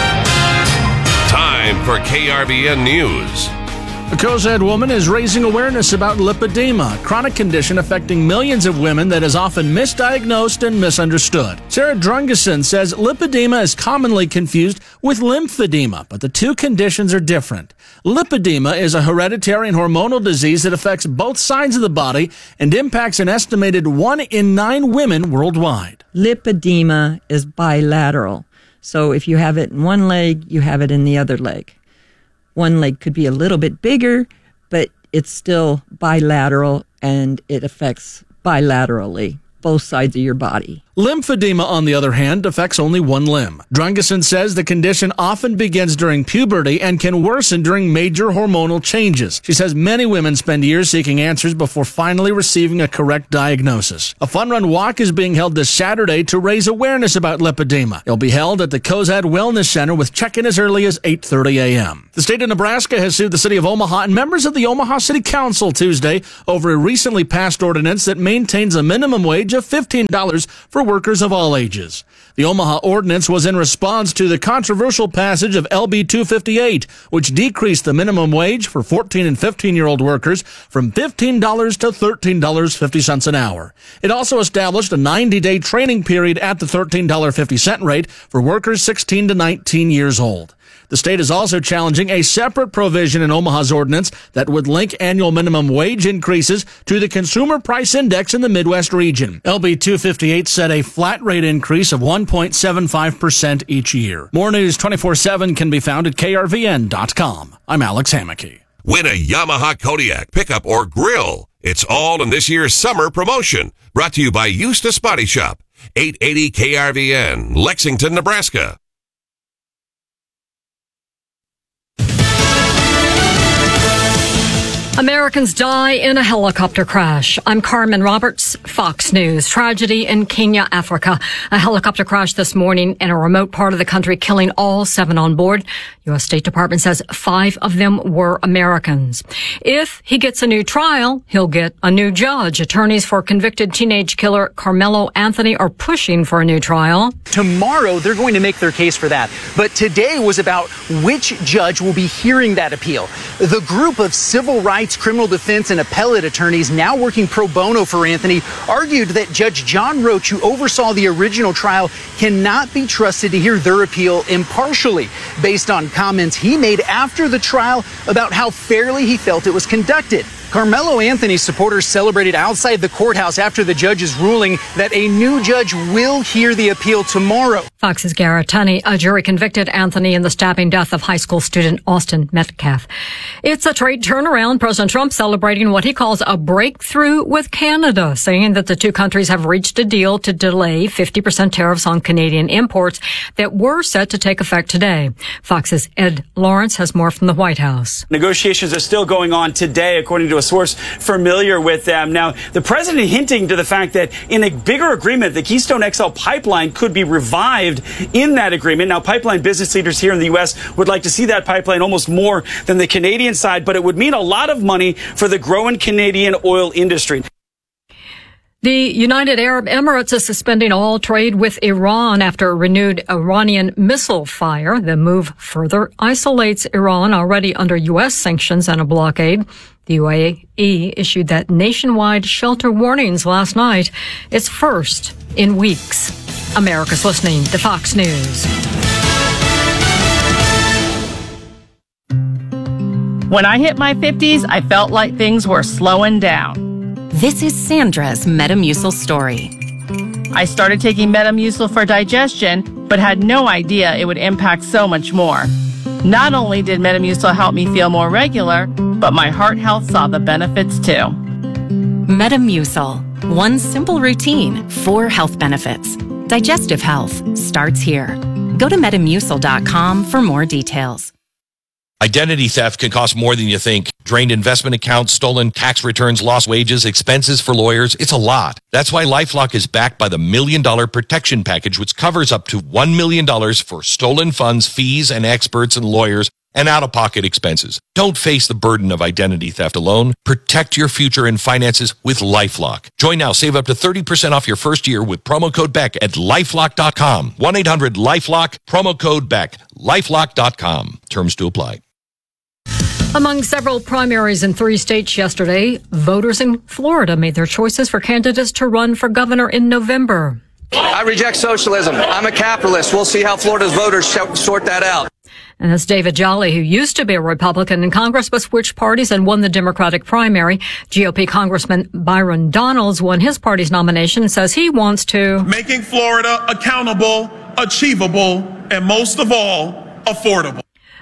Speaker 2: Time for KRVN News.
Speaker 22: A Cozad woman is raising awareness about lipedema, a chronic condition affecting millions of women that is often misdiagnosed and misunderstood. Sarah Drungeson says lipedema is commonly confused with lymphedema, but the two conditions are different. Lipedema is a hereditary and hormonal disease that affects both sides of the body and impacts an estimated 1 in 9 women worldwide.
Speaker 23: Lipedema is bilateral. So if you have it in one leg, you have it in the other leg. One leg could be a little bit bigger, but it's still bilateral and it affects bilaterally both sides of your body.
Speaker 22: Lymphedema, on the other hand, affects only one limb. Drungeson says the condition often begins during puberty and can worsen during major hormonal changes. She says many women spend years seeking answers before finally receiving a correct diagnosis. A fun run walk is being held this Saturday to raise awareness about lipedema. It'll be held at the Cozad Wellness Center with check-in as early as 8:30 a.m. The state of Nebraska has sued the city of Omaha and members of the Omaha City Council Tuesday over a recently passed ordinance that maintains a minimum wage of $15 for workers of all ages. The Omaha ordinance was in response to the controversial passage of LB 258, which decreased the minimum wage for 14 and 15-year-old workers from $15 to $13.50 an hour. It also established a 90-day training period at the $13.50 rate for workers 16 to 19 years old. The state is also challenging a separate provision in Omaha's ordinance that would link annual minimum wage increases to the Consumer Price Index in the Midwest region. LB 258 set a flat rate increase of 1.75% each year. More News 24/7 can be found at krvn.com. I'm Alex Hammocky.
Speaker 2: Win a Yamaha Kodiak pickup or grill. It's all in this year's summer promotion. Brought to you by Eustis Body Shop. 880 KRVN, Lexington, Nebraska.
Speaker 1: Americans die in a helicopter crash. I'm Carmen Roberts, Fox News. Tragedy in Kenya, Africa. A helicopter crash this morning in a remote part of the country, killing all 7 on board. U.S. State Department says 5 of them were Americans. If he gets a new trial, he'll get a new judge. Attorneys for convicted teenage killer Carmelo Anthony are pushing for a new trial.
Speaker 4: Tomorrow, they're going to make their case for that. But today was about which judge will be hearing that appeal. The group of civil rights, criminal defense, and appellate attorneys now working pro bono for Anthony argued that Judge John Roach, who oversaw the original trial, cannot be trusted to hear their appeal impartially, based on comments he made after the trial about how fairly he felt it was conducted. Carmelo Anthony's supporters celebrated outside the courthouse after the judge's ruling that a new judge will hear the appeal tomorrow.
Speaker 1: Fox's Garrett Tunney, a jury convicted Anthony in the stabbing death of high school student Austin Metcalf. It's a trade turnaround. President Trump celebrating what he calls a breakthrough with Canada, saying that the two countries have reached a deal to delay 50% tariffs on Canadian imports that were set to take effect today. Fox's Ed Lawrence has more from the White House.
Speaker 6: Negotiations are still going on today, according to a source familiar with them. Now, the president hinting to the fact that in a bigger agreement, the Keystone XL pipeline could be revived in that agreement. Now, pipeline business leaders here in the U.S. would like to see that pipeline almost more than the Canadian side, but it would mean a lot of money for the growing Canadian oil industry.
Speaker 1: The United Arab Emirates is suspending all trade with Iran after a renewed Iranian missile fire. The move further isolates Iran, already under U.S. sanctions and a blockade. The UAE issued that nationwide shelter warnings last night. It's first in weeks. America's listening to Fox News.
Speaker 7: When I hit my 50s, I felt like things were slowing down.
Speaker 8: This is Sandra's Metamucil story.
Speaker 7: I started taking Metamucil for digestion, but had no idea it would impact so much more. Not only did Metamucil help me feel more regular, but my heart health saw the benefits too.
Speaker 8: Metamucil. One simple routine, 4 health benefits. Digestive health starts here. Go to Metamucil.com for more details.
Speaker 9: Identity theft can cost more than you think. Drained investment accounts, stolen tax returns, lost wages, expenses for lawyers. It's a lot. That's why LifeLock is backed by the $1 Million Protection Package, which covers up to $1 million for stolen funds, fees, and experts and lawyers, and out-of-pocket expenses. Don't face the burden of identity theft alone. Protect your future and finances with LifeLock. Join now. Save up to 30% off your first year with promo code BECK at LifeLock.com. 1-800-LifeLock, promo code BECK. LifeLock.com. Terms to apply.
Speaker 1: Among several primaries in 3 states yesterday, voters in Florida made their choices for candidates to run for governor in November.
Speaker 10: I reject socialism. I'm a capitalist. We'll see how Florida's voters sort that out.
Speaker 1: And that's David Jolly, who used to be a Republican in Congress but switched parties and won the Democratic primary. GOP Congressman Byron Donalds won his party's nomination and says he wants to
Speaker 16: making Florida accountable, achievable, and most of all, affordable.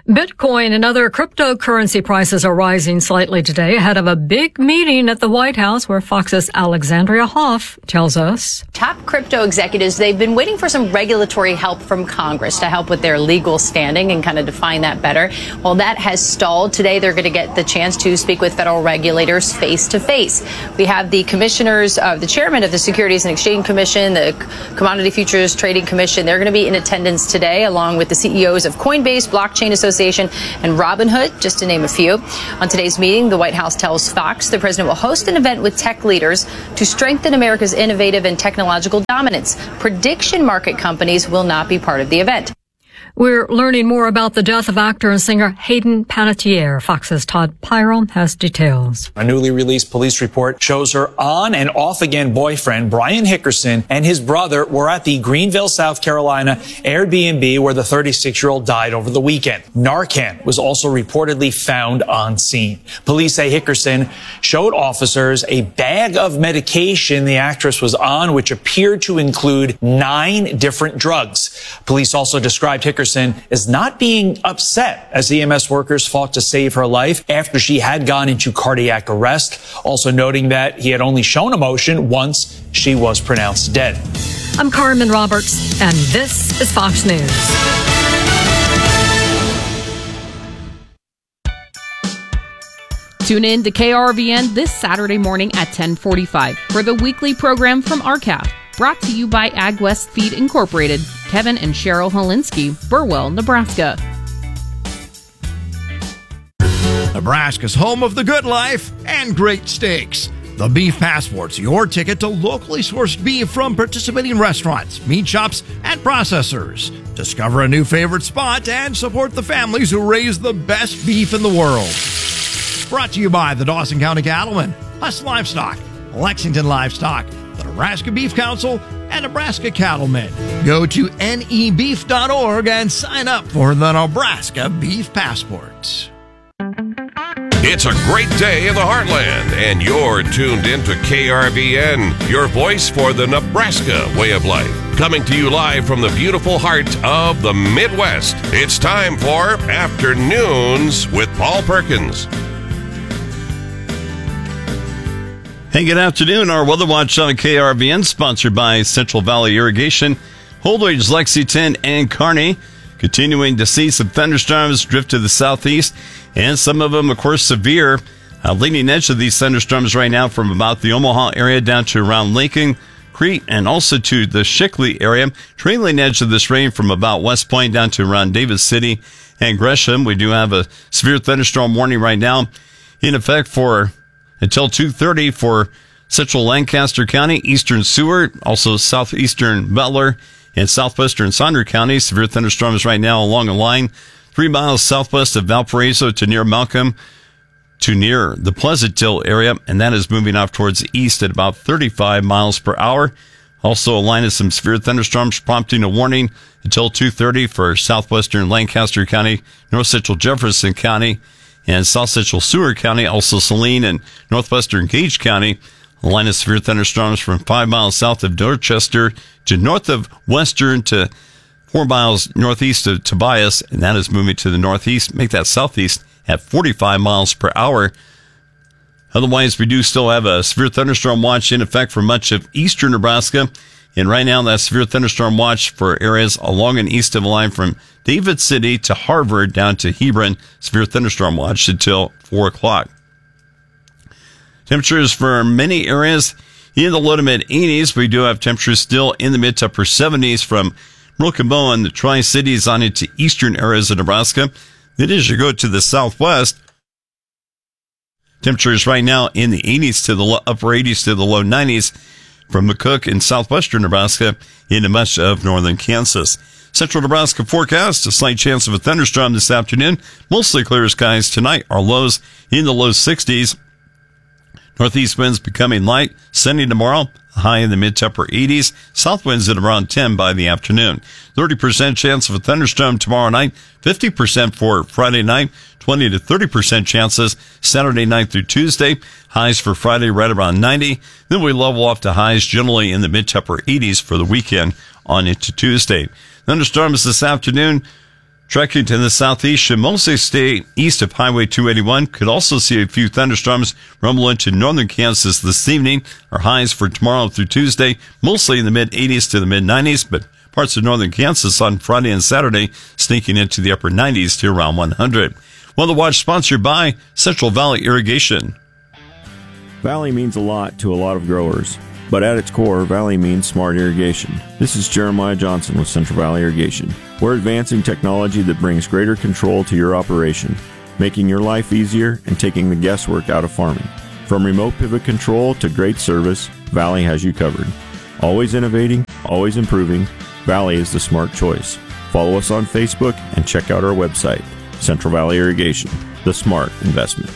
Speaker 1: Bitcoin and other cryptocurrency prices are rising slightly today ahead of a big meeting at the White House where Fox's Alexandria Hoff tells us.
Speaker 3: Top crypto executives, they've been waiting for some regulatory help from Congress to help with their legal standing and kind of define that better. Well, that has stalled. Today, they're going to get the chance to speak with federal regulators face to face. We have the commissioners, the chairman of the Securities and Exchange Commission, the Commodity Futures Trading Commission. They're going to be in attendance today, along with the CEOs of Coinbase, Blockchain Association, and Robinhood, just to name a few. On today's meeting, the White House tells Fox the president will host an event with tech leaders to strengthen America's innovative and technological dominance. Prediction market companies will not be part of the event.
Speaker 1: We're learning more about the death of actor and singer Hayden Panettiere. Fox's Todd Pyron has details.
Speaker 11: A newly released police report shows her on and off again boyfriend, Brian Hickerson, and his brother were at the Greenville, South Carolina Airbnb where the 36-year-old died over the weekend. Narcan was also reportedly found on scene. Police say Hickerson showed officers a bag of medication the actress was on, which appeared to include 9 different drugs. Police also described Hickerson as not being upset as EMS workers fought to save her life after she had gone into cardiac arrest, also noting that he had only shown emotion once she was pronounced dead.
Speaker 1: I'm Carmen Roberts, and this is Fox News.
Speaker 12: Tune in to KRVN this Saturday morning at 10:45 for the weekly program from RCAF. Brought to you by Ag West Feed Incorporated. Kevin and Cheryl Holinsky, Burwell, Nebraska.
Speaker 16: Nebraska's home of the good life and great steaks. The Beef Passport's your ticket to locally sourced beef from participating restaurants, meat shops, and processors. Discover a new favorite spot and support the families who raise the best beef in the world. Brought to you by the Dawson County Cattlemen, Huss Livestock, Lexington Livestock, the Nebraska Beef Council, and Nebraska Cattlemen. Go to nebeef.org and sign up for the Nebraska Beef Passport.
Speaker 2: It's a great day in the heartland, and you're tuned into KRVN, your voice for the Nebraska way of life. Coming to you live from the beautiful heart of the Midwest. It's time for Afternoons with Paul Perkins.
Speaker 24: Hey, good afternoon. Our Weather Watch on KRVN, sponsored by Central Valley Irrigation, Holdridge, Lexington, and Kearney. Continuing to see some thunderstorms drift to the southeast, and some of them, of course, severe. Leading edge of these thunderstorms right now from about the Omaha area down to around Lincoln, Crete, and also to the Shickley area. Trailing edge of this rain from about West Point down to around Davis City and Gresham. We do have a severe thunderstorm warning right now in effect for until 2:30 for central Lancaster County, eastern Seward, also southeastern Butler, and southwestern Sonder County. Severe thunderstorms right now along a line 3 miles southwest of Valparaiso to near Malcolm to near the Pleasantville area, and that is moving off towards the east at about 35 miles per hour. Also a line of some severe thunderstorms prompting a warning until 2:30 for southwestern Lancaster County, north central Jefferson County, and south central Seward County, also Saline and northwestern Gage County. A line of severe thunderstorms from 5 miles south of Dorchester to north of Western to 4 miles northeast of Tobias, and that is moving to the northeast. Make that southeast at 45 miles per hour. Otherwise, we do still have a severe thunderstorm watch in effect for much of eastern Nebraska. And right now, that severe thunderstorm watch for areas along and east of the line from David City to Harvard down to Hebron. Severe thunderstorm watch until 4 o'clock. Temperatures for many areas in the low to mid 80s. We do have temperatures still in the mid to upper 70s from Broken Bow and the Tri-Cities on into eastern areas of Nebraska. Then as you go to the southwest, temperatures right now in the 80s to the upper 80s to the low 90s from McCook in southwestern Nebraska into much of northern Kansas. Central Nebraska forecast, a slight chance of a thunderstorm this afternoon. Mostly clear skies tonight. Our lows in the low 60s. Northeast winds becoming light. Sunny tomorrow, high in the mid to upper 80s. South winds at around 10 by the afternoon. 30% chance of a thunderstorm tomorrow night. 50% for Friday night. 20 to 30% chances Saturday night through Tuesday. Highs for Friday right around 90. Then we level off to highs generally in the mid to upper 80s for the weekend on into Tuesday. Thunderstorms this afternoon Trekking to the southeast should mostly stay east of Highway 281. Could also see a few thunderstorms rumble into northern Kansas this evening. Our highs for tomorrow through Tuesday, mostly in the mid-80s to the mid-90s, but parts of northern Kansas on Friday and Saturday sneaking into the upper 90s to around 100. Weather Watch sponsored by Central Valley Irrigation.
Speaker 5: Valley means a lot to a lot of growers, but at its core, Valley means smart irrigation. This is Jeremiah Johnson with Central Valley Irrigation. We're advancing technology that brings greater control to your operation, making your life easier and taking the guesswork out of farming. From remote pivot control to great service, Valley has you covered. Always innovating, always improving, Valley is the smart choice. Follow us on Facebook and check out our website, Central Valley Irrigation, the smart investment.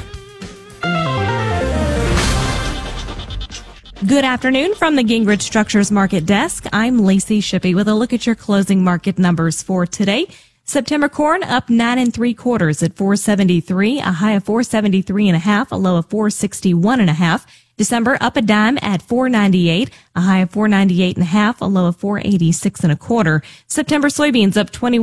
Speaker 13: Good afternoon from the Gingrich Structures Market Desk. I'm Lacey Shippey with a look at your closing market numbers for today. September corn up 9 3/4 at $4.73, a high of $4.73.5, a low of $4.61.5. December up a dime at $4.98, a high of $4.98.5, a low of $4.86 1/4. September soybeans up 21